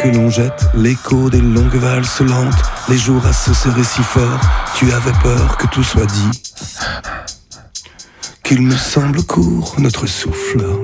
que l'on jette, l'écho des longues valses lentes, les jours à se serrer si fort, tu avais peur que tout soit dit. Qu'il me semble court notre souffle.